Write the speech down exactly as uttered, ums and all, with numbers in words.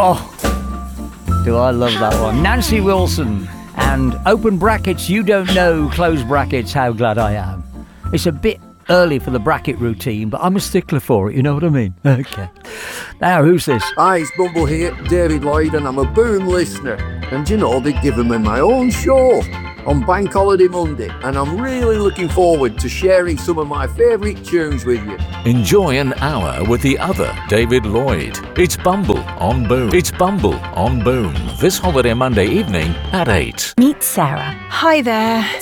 Oh, do I love that one. Nancy Wilson and open brackets, you don't know, close brackets, how glad I am. It's a bit early for the bracket routine, but I'm a stickler for it, you know what I mean? Okay. Now, who's this? Hi, it's Bumble here, David Lloyd, and I'm a Boom listener. And you know, they've given me my own show on Bank Holiday Monday, and I'm really looking forward to sharing some of my favourite tunes with you. Enjoy an hour with the other David Lloyd. It's Bumble on Boom. It's Bumble on Boom. This holiday Monday evening at eight. Meet Sarah. Hi there.